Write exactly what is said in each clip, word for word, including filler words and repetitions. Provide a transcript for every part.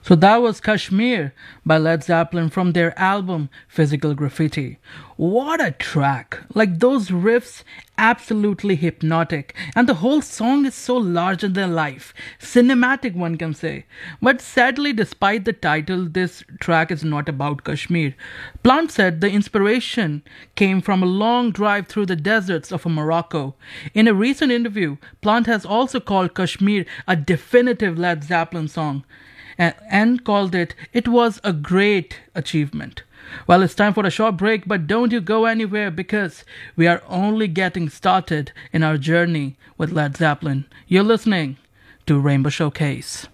So that was Kashmir by Led Zeppelin from their album Physical Graffiti. What a track! Like those riffs, absolutely hypnotic, and the whole song is so larger than life, cinematic one can say. But sadly, despite the title, this track is not about Kashmir. Plant said the inspiration came from a long drive through the deserts of Morocco. In a recent interview, Plant has also called Kashmir a definitive Led Zeppelin song and called it, it was a great achievement. Well, it's time for a short break, but don't you go anywhere because we are only getting started in our journey with Led Zeppelin. You're listening to Rainbow Showcase.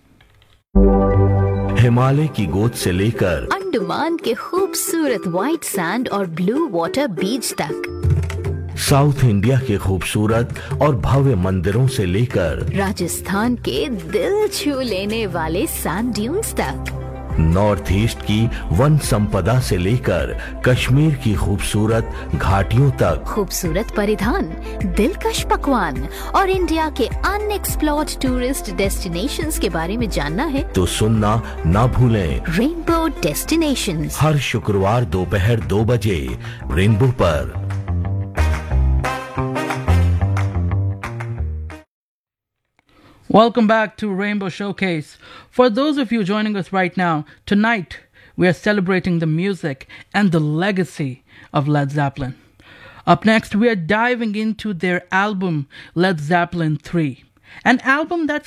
Himalaya की गोद से लेकर अंडमान के खूबसूरत white sand और blue water बीच तक, south India के खूबसूरत और भव्य मंदिरों से लेकर राजस्थान के दिल छू लेने वाले सैंड ड्यून्स तक, नॉर्थ ईस्ट की वन संपदा से लेकर कश्मीर की खूबसूरत घाटियों तक, खूबसूरत परिधान, दिलकश पकवान और इंडिया के अनएक्सप्लोर्ड टूरिस्ट डेस्टिनेशंस के बारे में जानना है तो सुनना ना भूलें रेनबो डेस्टिनेशंस, हर शुक्रवार दोपहर दो बजे रेनबो पर। Welcome back to Rainbow Showcase. For those of you joining us right now, tonight we are celebrating the music and the legacy of Led Zeppelin. Up next, we are diving into their album Led Zeppelin three, an album that